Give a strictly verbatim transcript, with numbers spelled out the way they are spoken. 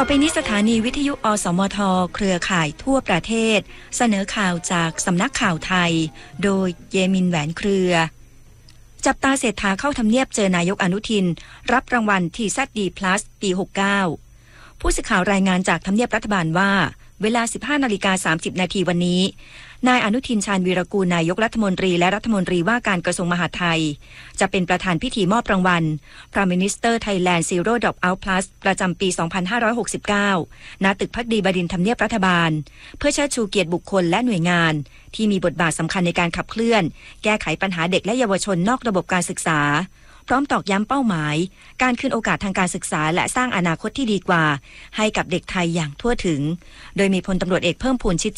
อไปนี้สถานีวิทยุอสมทเครือข่ายทั่วประเทศเสนอข่าวจากสำนักข่าวไทยโดยเยมินแหวนเครือจับตาเศรษฐาเข้าทำเนียบเจอนายกอนุทินรับรางวัล ที แซด ดี พลัส ปี หกสิบเก้าผู้สื่อข่าวรายงานจากทำเนียบรัฐบาลว่าเวลา สิบห้านาฬิกาสามสิบนาทีวันนี้นายอนุทินชาญวีรกูลนายกรัฐมนตรีและรัฐมนตรีว่าการกระทรวงมหาดไทยจะเป็นประธานพิธีมอบรางวัล Prime Minister Thailand Zero Dropout Plus ประจำปี สองพันห้าร้อยหกสิบเก้า ณ ตึกภักดีบดินทร์ทำเนียบรัฐบาลเพื่อเชิดชูเกียรติบุคคลและหน่วยงานที่มีบทบาทสำคัญในการขับเคลื่อนแก้ไขปัญหาเด็กและเยาวชนนอกระบบการศึกษาพร้อมตอกย้ำเป้าหมายการคืนโอกาสทางการศึกษาและสร้างอนาคตที่ดีกว่าให้กับเด็กไทยอย่างทั่วถึงโดยมีพลตำรวจเอกเพิ่มพูนชิด